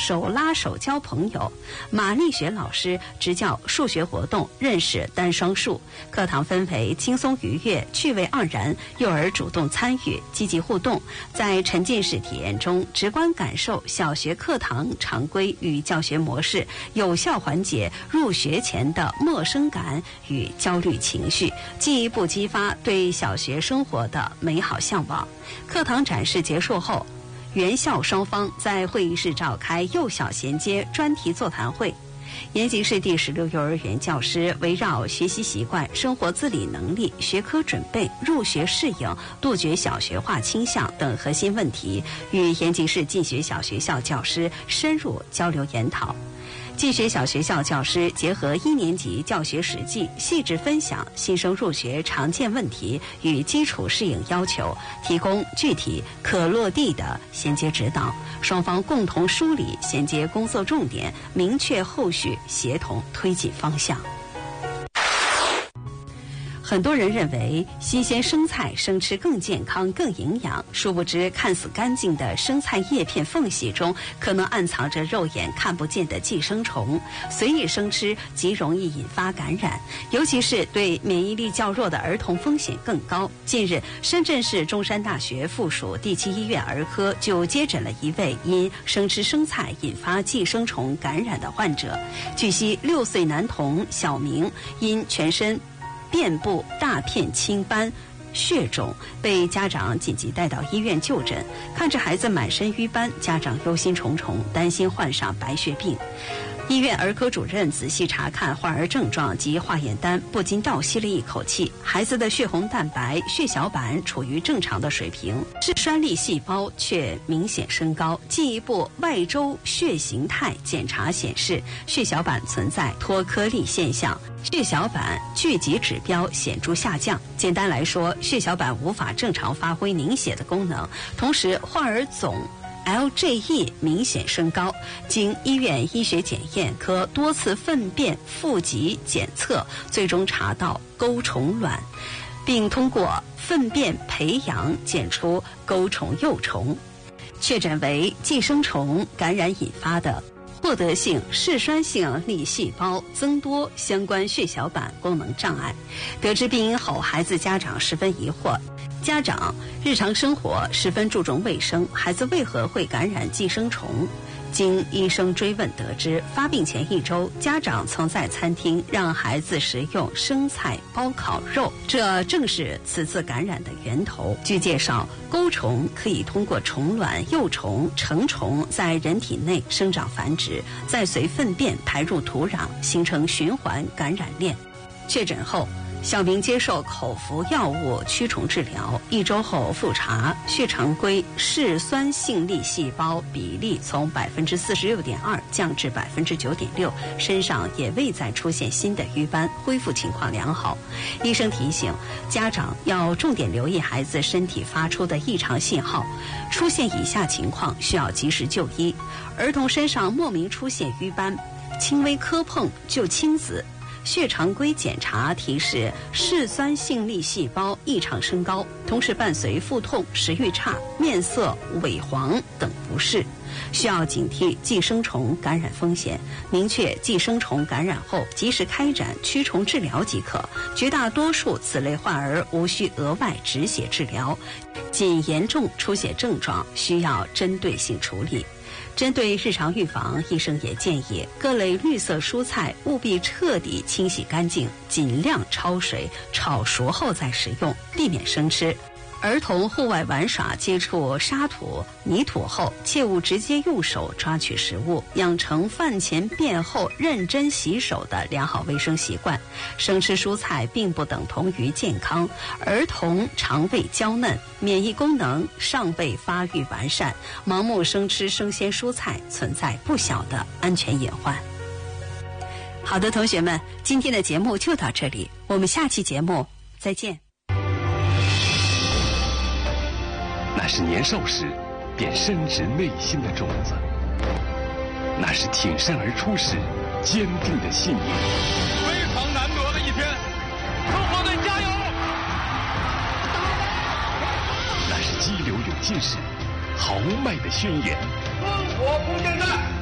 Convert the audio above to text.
手拉手交朋友，马力学老师执教数学活动，认识单双数。课堂氛围轻松愉悦，趣味盎然，幼儿主动参与，积极互动，在沉浸式体验中直观感受小学课堂常规与教学模式，有效缓解入学前的陌生感与焦虑情绪，进一步激发对小学生活的美好向往。课堂展示结束后，原校双方在会议室召开幼小衔接专题座谈会。延吉市第16幼儿园教师围绕学习习惯、生活自理能力、学科准备、入学适应、杜绝小学化倾向等核心问题，与延吉市进学小学校教师深入交流研讨。进学小学校教师结合1年级教学实际，细致分享新生入学常见问题与基础适应要求，提供具体可落地的衔接指导。双方共同梳理衔接工作重点，明确后续协同推进方向。很多人认为新鲜生菜生吃更健康更营养，殊不知看似干净的生菜叶片缝隙中可能暗藏着肉眼看不见的寄生虫，随意生吃极容易引发感染，尤其是对免疫力较弱的儿童风险更高。近日，深圳市中山大学附属第7医院儿科就接诊了一位因生吃生菜引发寄生虫感染的患者。据悉，6岁男童小明因全身遍布大片青斑血肿，被家长紧急带到医院就诊。看着孩子满身瘀斑，家长忧心忡忡，担心患上白血病。医院儿科主任仔细查看患儿症状及化验单，不禁倒吸了一口气。孩子的血红蛋白、血小板处于正常的水平，嗜酸粒细胞却明显升高。进一步外周血形态检查显示，血小板存在脱颗粒现象，血小板聚集指标显著下降。简单来说，血小板无法正常发挥凝血的功能，同时患儿总LGE 明显升高，经医院医学检验科多次粪便复集检测，最终查到钩虫卵，并通过粪便培养检出钩虫幼虫，确诊为寄生虫感染引发的获得性嗜酸性粒细胞增多相关血小板功能障碍。得知病因后，孩子家长十分疑惑。家长日常生活十分注重卫生，孩子为何会感染寄生虫？经医生追问得知，发病前1周，家长曾在餐厅让孩子食用生菜包烤肉，这正是此次感染的源头。据介绍，钩虫可以通过虫卵、幼虫、成虫在人体内生长繁殖，再随粪便排入土壤，形成循环感染链。确诊后，小明接受口服药物驱虫治疗，1周后复查，血常规嗜酸性粒细胞比例从46.2%降至9.6%，身上也未再出现新的瘀斑，恢复情况良好。医生提醒家长要重点留意孩子身体发出的异常信号，出现以下情况需要及时就医：儿童身上莫名出现瘀斑，轻微磕碰就青紫，血常规检查提示嗜酸性粒细胞异常升高，同时伴随腹痛、食欲差、面色萎黄等不适，需要警惕寄生虫感染风险。明确寄生虫感染后及时开展驱虫治疗即可，绝大多数此类患儿无需额外止血治疗，仅严重出血症状需要针对性处理。针对日常预防，医生也建议各类绿色蔬菜务必彻底清洗干净，尽量焯水炒熟后再食用，避免生吃。儿童户外玩耍接触沙土、泥土后，切勿直接用手抓取食物，养成饭前便后认真洗手的良好卫生习惯。生吃蔬菜并不等同于健康，儿童肠胃娇嫩，免疫功能尚未发育完善，盲目生吃生鲜蔬菜存在不小的安全隐患。好的，同学们，今天的节目就到这里，我们下期节目再见。 那是年少时便深植内心的种子，那是挺身而出时坚定的信念。 非常难得的一天，中国队加油！ 那是激流勇进时豪迈的宣言。 中国空间站